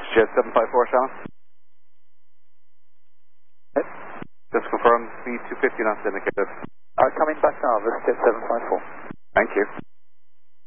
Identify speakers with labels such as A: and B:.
A: Jet 754, Shannon.
B: Yes.
A: Just confirm speed 250 knots indicated.
B: Coming back now, this Jet 754.
A: Thank you.